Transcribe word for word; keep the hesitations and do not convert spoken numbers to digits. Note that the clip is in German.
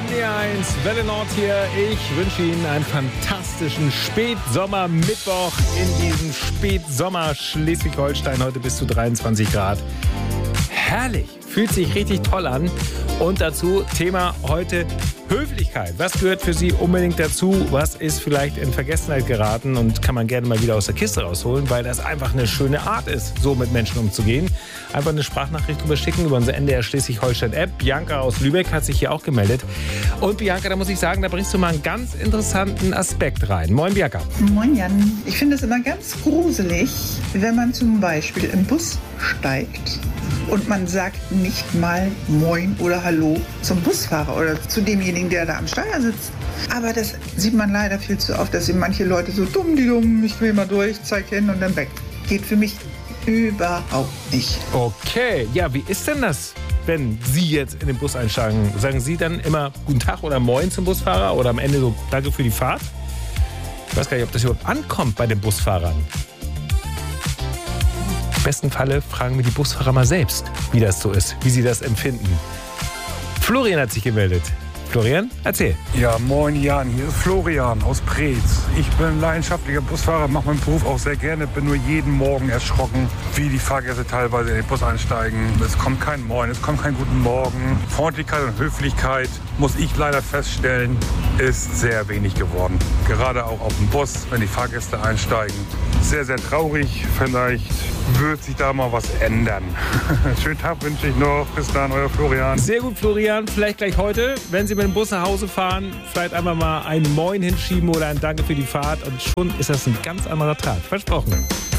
B eins, Welle Nord hier. Ich wünsche Ihnen einen fantastischen Spätsommer-Mittwoch in diesem Spätsommer Schleswig-Holstein. Heute bis zu dreiundzwanzig Grad. Herrlich, fühlt sich richtig toll an. Und dazu Thema heute Höflichkeit. Was gehört für Sie unbedingt dazu? Was ist vielleicht in Vergessenheit geraten und kann man gerne mal wieder aus der Kiste rausholen, weil das einfach eine schöne Art ist, so mit Menschen umzugehen. Einfach eine Sprachnachricht drüber schicken über unsere N D R Schleswig-Holstein-App. Bianca aus Lübeck hat sich hier auch gemeldet. Und Bianca, da muss ich sagen, da bringst du mal einen ganz interessanten Aspekt rein. Moin Bianca. Moin Jan. Ich finde es immer ganz gruselig, wenn man zum Beispiel im Bus steigt und man sagt nicht mal Moin oder Hallo zum Busfahrer oder zu demjenigen, der da am Steuer sitzt. Aber das sieht man leider viel zu oft, dass eben manche Leute so dumm, die dumm, ich will mal durch, zeig hin und dann weg. Geht für mich überhaupt nicht. Okay, ja, wie ist denn das, wenn Sie jetzt in den Bus einsteigen? Sagen Sie dann immer Guten Tag oder Moin zum Busfahrer oder am Ende so Danke für die Fahrt? Ich weiß gar nicht, ob das überhaupt ankommt bei den Busfahrern. Im besten Falle fragen wir die Busfahrer mal selbst, wie das so ist, wie sie das empfinden. Florian hat sich gemeldet. Florian, erzähl. Ja, moin Jan, hier ist Florian aus Preetz. Ich bin leidenschaftlicher Busfahrer, mache meinen Beruf auch sehr gerne, bin nur jeden Morgen erschrocken, wie die Fahrgäste teilweise in den Bus einsteigen. Es kommt kein Moin, es kommt kein Guten Morgen. Freundlichkeit und Höflichkeit, muss ich leider feststellen, ist sehr wenig geworden. Gerade auch auf dem Bus, wenn die Fahrgäste einsteigen. Sehr, sehr traurig. Vielleicht wird sich da mal was ändern. Schönen Tag wünsche ich noch. Bis dann, euer Florian. Sehr gut, Florian. Vielleicht gleich heute, wenn Sie mit dem Bus nach Hause fahren, vielleicht einmal mal ein Moin hinschieben oder ein Danke für die Fahrt. Und schon ist das ein ganz anderer Tag. Versprochen.